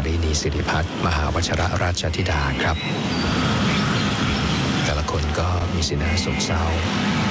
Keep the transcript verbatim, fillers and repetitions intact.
รินีสิริพัฒน์มหาวชรราชธิดาครับแต่ละคนก็มีสีหน้าโศกเศร้า